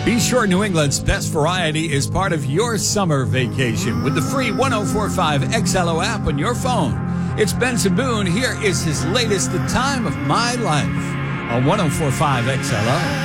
Be sure New England's best variety is part of your summer vacation with the free 1045 XLO app on your phone. It's Benson Boone. Here is his latest The Time of My Life on 1045 XLO.